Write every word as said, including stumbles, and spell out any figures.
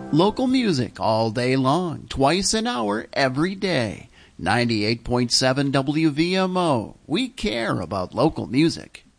Local music all day long, twice an hour every day. ninety-eight point seven W V M O. We care about local music.